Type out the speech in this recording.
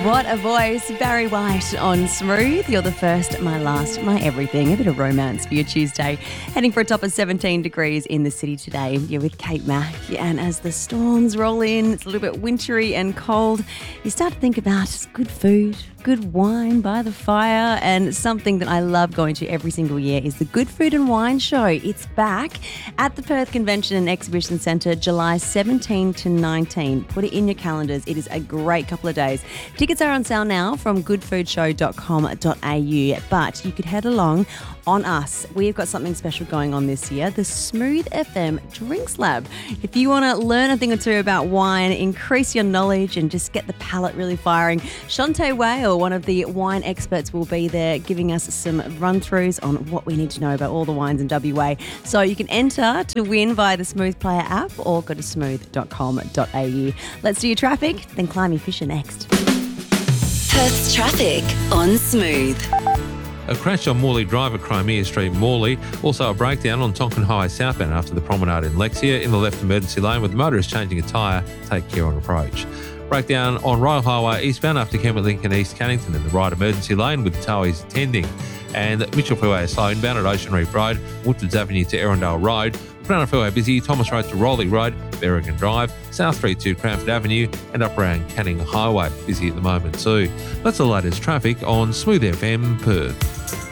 What a voice. Barry White on Smooth. You're the first, my last, my everything. A bit of romance for your Tuesday. Heading for a top of 17 degrees in the city today. You're with Kate Mack. And as the storms roll in, it's a little bit wintry and cold, you start to think about good food, good wine by the fire, and something that I love going to every single year is the Good Food and Wine Show. It's back at the Perth Convention and Exhibition Centre, July 17 to 19. Put it in your calendars. It is a great couple of days. Tickets are on sale now from goodfoodshow.com.au, but you could head along on us. We've got something special going on this year, the Smooth FM Drinks Lab. If you want to learn a thing or two about wine, increase your knowledge and just get the palate really firing, Shantae Whale, one of the wine experts, will be there giving us some run-throughs on what we need to know about all the wines in WA. So you can enter to win via the Smooth Player app or go to smooth.com.au. Let's do your traffic, then climb your Fisher next. Perth's traffic on Smooth. A crash on Morley Drive at Crimea Street, Morley. Also a breakdown on Tonkin Highway southbound after the promenade in Lexia. In the left emergency lane with the motorist changing a tyre. Take care on approach. Breakdown on Royal Highway eastbound after Kembla Lincoln East Cannington in the right emergency lane with the towies attending. And Mitchell Freeway is slow inbound at Ocean Reef Road, Woodwards Avenue to Erindale Road. Crown Freeway busy, Thomas Road to Rowley Road, Berrigan Drive, South Street to Cranford Avenue, and up around Canning Highway busy at the moment too. That's the latest traffic on Smooth FM Perth.